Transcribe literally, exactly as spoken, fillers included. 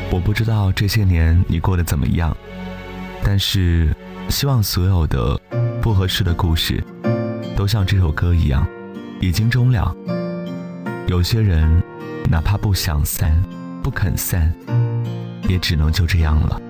我不知道这些年你过得怎么样，但是希望所有的不合适的故事都像这首歌一样已经终了。有些人哪怕不想散不肯散，也只能就这样了。